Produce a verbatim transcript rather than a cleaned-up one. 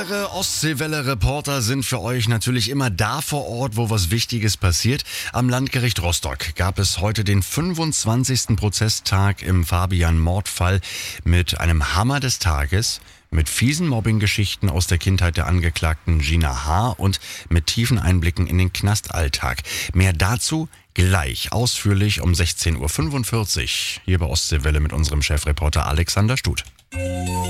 Unsere Ostseewelle-Reporter sind für euch natürlich immer da vor Ort, wo was Wichtiges passiert. Am Landgericht Rostock gab es heute den fünfundzwanzigsten Prozesstag im Fabian-Mordfall mit einem Hammer des Tages, mit fiesen Mobbing-Geschichten aus der Kindheit der Angeklagten Gina H. und mit tiefen Einblicken in den Knastalltag. Mehr dazu gleich ausführlich um sechzehn Uhr fünfundvierzig hier bei Ostseewelle mit unserem Chefreporter Alexander Stut.